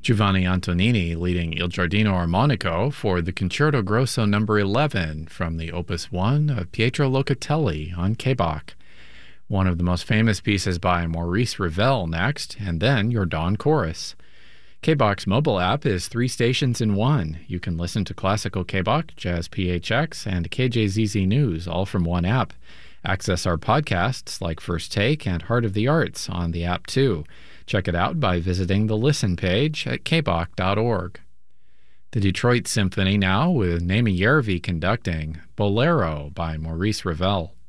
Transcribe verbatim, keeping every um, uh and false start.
Giovanni Antonini leading Il Giardino Armonico for the Concerto Grosso number eleven from the Opus one of Pietro Locatelli on K B O C. One of the most famous pieces by Maurice Ravel next, and then your Dawn Chorus. K B O C's mobile app is three stations in one. You can listen to classical K B O C, Jazz P H X, and K J Z Z News all from one app. Access our podcasts like First Take and Heart of the Arts on the app too. Check it out by visiting the Listen page at k b o c dot org. The Detroit Symphony now with Naimi Järvi conducting Bolero by Maurice Ravel.